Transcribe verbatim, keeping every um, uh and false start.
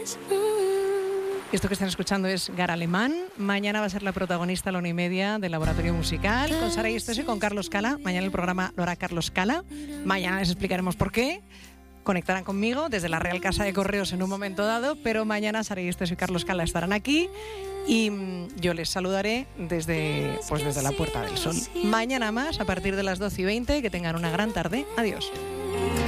Esto que están escuchando es Gara Alemán. Mañana va a ser la protagonista a la una y media del Laboratorio Musical con Sara Yusteso y con Carlos Cala. Mañana el programa lo hará Carlos Cala. Mañana les explicaremos por qué. Conectarán conmigo desde la Real Casa de Correos en un momento dado, pero mañana Sara Yusteso y Carlos Cala estarán aquí y yo les saludaré desde, pues desde la Puerta del Sol. Mañana más, a partir de las doce y veinte, que tengan una gran tarde. Adiós.